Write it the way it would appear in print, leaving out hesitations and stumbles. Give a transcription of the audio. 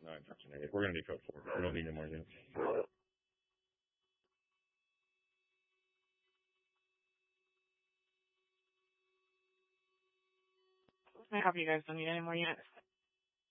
No, unfortunately. We're going to be code 4. We don't need any more units. May I help you guys? Don't need any more units.